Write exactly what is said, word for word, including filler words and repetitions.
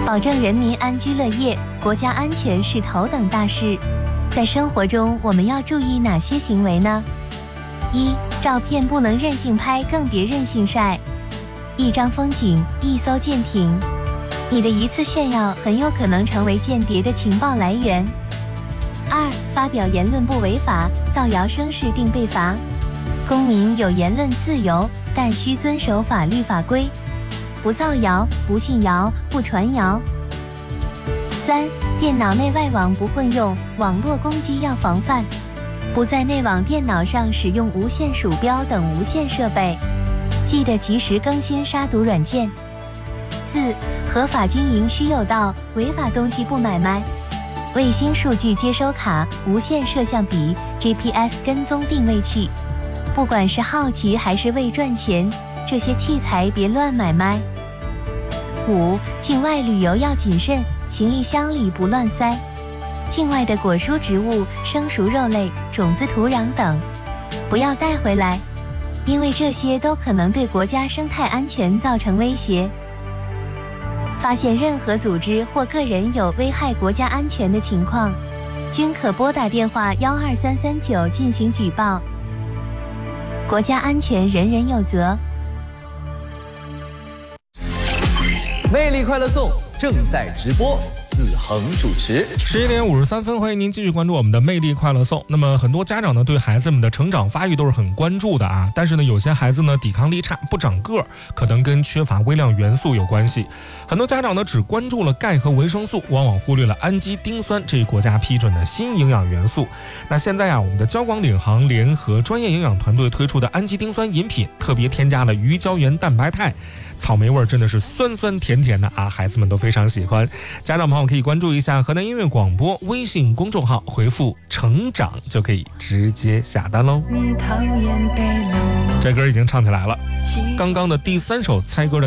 保证人民安居乐业，国家安全是头等大事。在生活中，我们要注意哪些行为呢？一、照片不能任性拍，更别任性晒。一张风景，一艘舰艇，你的一次炫耀很有可能成为间谍的情报来源。二、发表言论不违法，造谣生事定被罚。公民有言论自由，但需遵守法律法规，不造谣，不信谣，不传谣。三、电脑内外网不混用，网络攻击要防范，不在内网电脑上使用无线鼠标等无线设备，记得及时更新杀毒软件。四、合法经营需有道，违法东西不买卖。卫星数据接收卡、无线摄像笔、G P S 跟踪定位器，不管是好奇还是为赚钱，这些器材别乱买卖。五、境外旅游要谨慎，行李箱里不乱塞。境外的果蔬植物、生熟肉类、种子土壤等，不要带回来，因为这些都可能对国家生态安全造成威胁。发现任何组织或个人有危害国家安全的情况，均可拨打电话幺二三三九进行举报。国家安全人人有责。 魅力快乐颂正在直播，子恒主持。 十一点五十三分，欢迎您继续关注我们的魅力快乐颂。那么很多家长呢对孩子们的成长发育都是很关注的啊，但是呢有些孩子呢抵抗力差，不长个儿，可能跟缺乏微量元素有关系。很多家长呢只关注了钙和维生素，往往忽略了氨基丁酸这一国家批准的新营养元素。那现在啊，我们的交广领航联合专业营养团队推出的氨基丁酸饮品，特别添加了鱼胶原蛋白肽。草莓味真的是酸酸甜甜的啊，孩子们都非常喜欢。家长朋友可以关注一下河南音乐广播微信公众号，回复成长就可以直接下单喽。这歌已经唱起来了，刚刚的第三首猜歌的